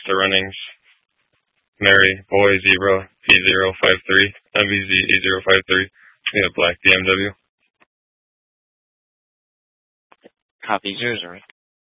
the runnings. Mary, boy, zebra, P053, MVZ E053. Yeah, black BMW. Copy 00.